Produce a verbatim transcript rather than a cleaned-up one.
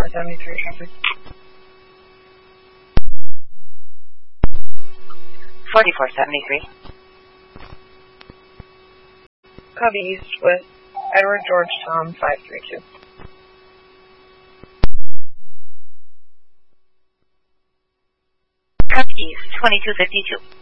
forty-four seventy-three traffic. forty-four seventy-three. Copy east with Edward George Tom five three two. Copy east twenty-two fifty-two.